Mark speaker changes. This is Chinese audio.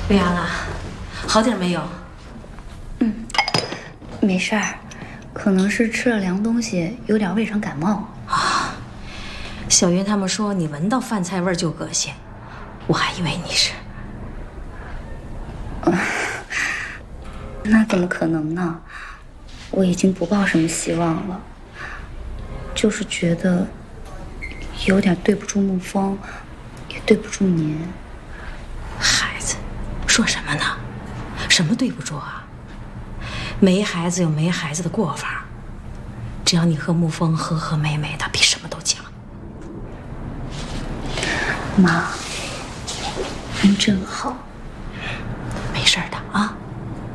Speaker 1: 瑞安啊，好点没有？
Speaker 2: 没事儿，可能是吃了凉东西，有点胃肠感冒。
Speaker 1: 啊，小云他们说你闻到饭菜味就恶心，我还以为你是……
Speaker 2: 那怎么可能呢？我已经不抱什么希望了，就是觉得有点对不住沐风，也对不住您。
Speaker 1: 孩子，说什么呢？什么对不住啊？没孩子有没孩子的过法，只要你和沐风和和美美的，比什么都强。
Speaker 2: 妈，您真好。